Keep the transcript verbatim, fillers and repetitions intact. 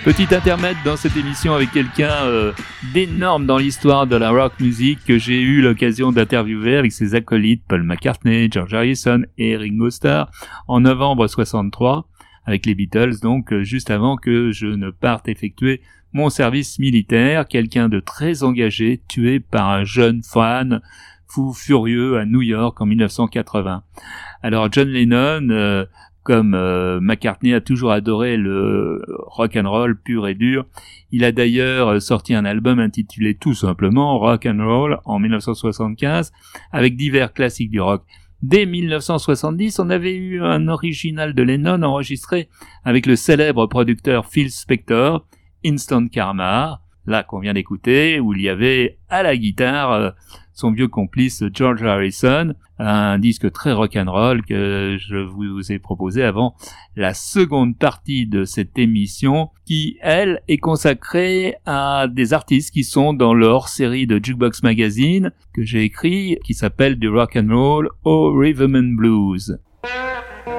Petit intermède dans cette émission avec quelqu'un euh, d'énorme dans l'histoire de la rock music que j'ai eu l'occasion d'interviewer avec ses acolytes Paul McCartney, George Harrison et Ringo Starr en novembre soixante-trois avec les Beatles, donc euh, juste avant que je ne parte effectuer mon service militaire. Quelqu'un de très engagé, tué par un jeune fan fou furieux à New York en dix-neuf cent quatre-vingts. Alors John Lennon, euh, comme euh, McCartney, a toujours adoré le rock and roll pur et dur. Il a d'ailleurs sorti un album intitulé tout simplement Rock and Roll en dix-neuf cent soixante-quinze avec divers classiques du rock. Dès dix-neuf cent soixante-dix, on avait eu un original de Lennon enregistré avec le célèbre producteur Phil Spector, Instant Karma, là qu'on vient d'écouter, où il y avait à la guitare euh, son vieux complice George Harrison, un disque très rock'n'roll que je vous ai proposé avant la seconde partie de cette émission, qui, elle, est consacrée à des artistes qui sont dans le hors-série de Jukebox Magazine que j'ai écrit, qui s'appelle du rock'n'roll au Rhythm and Blues.